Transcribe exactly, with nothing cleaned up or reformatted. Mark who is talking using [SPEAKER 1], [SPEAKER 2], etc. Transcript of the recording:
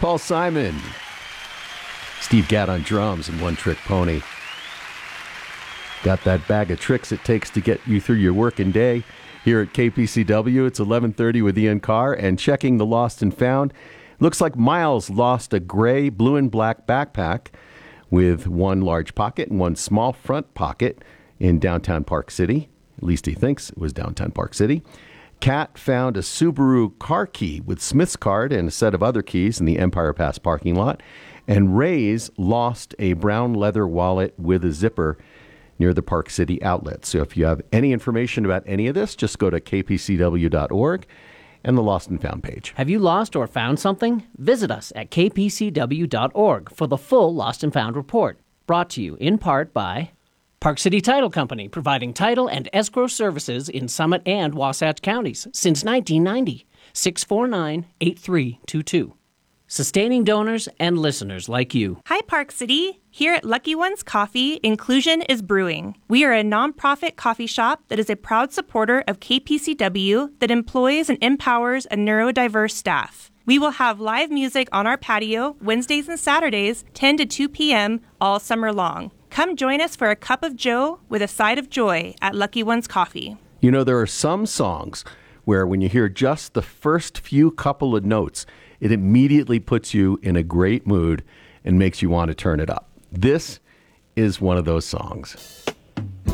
[SPEAKER 1] Paul Simon. Steve Gadd on drums and One Trick Pony. Got that bag of tricks it takes to get you through your working day. Here at K P C W, it's eleven thirty with Ian Carr, and checking the lost and found. Looks like Miles lost a gray, blue and black backpack with one large pocket and one small front pocket in downtown Park City. At least he thinks it was downtown Park City. Kat found a Subaru car key with Smith's card and a set of other keys in the Empire Pass parking lot. And Ray's lost a brown leather wallet with a zipper near the Park City outlet. So if you have any information about any of this, just go to k p c w dot org and the Lost and Found page.
[SPEAKER 2] Have you lost or found something? Visit us at k p c w dot org for the full Lost and Found report. Brought to you in part by Park City Title Company, providing title and escrow services in Summit and Wasatch counties since nineteen ninety. six four nine, eight three two two. Sustaining donors and listeners like you.
[SPEAKER 3] Hi, Park City. Here at Lucky Ones Coffee, inclusion is brewing. We are a nonprofit coffee shop that is a proud supporter of K P C W that employs and empowers a neurodiverse staff. We will have live music on our patio Wednesdays and Saturdays, ten to two p.m. all summer long. Come join us for a cup of joe with a side of joy at Lucky Ones Coffee.
[SPEAKER 1] You know, there are some songs where when you hear just the first few couple of notes, it immediately puts you in a great mood and makes you want to turn it up. This is one of those songs.